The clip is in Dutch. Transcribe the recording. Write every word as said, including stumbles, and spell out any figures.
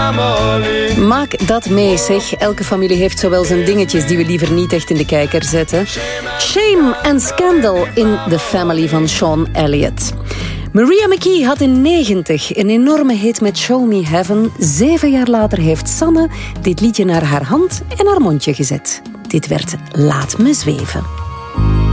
Maak dat mee, zeg. Elke familie heeft zowel zijn dingetjes die we liever niet echt in de kijker zetten. Shame and Scandal in The Family van Sean Elliott. Maria McKee had in negentig een enorme hit met Show Me Heaven. Zeven jaar later heeft Sanne dit liedje naar haar hand en haar mondje gezet. Dit werd Laat Me Zweven.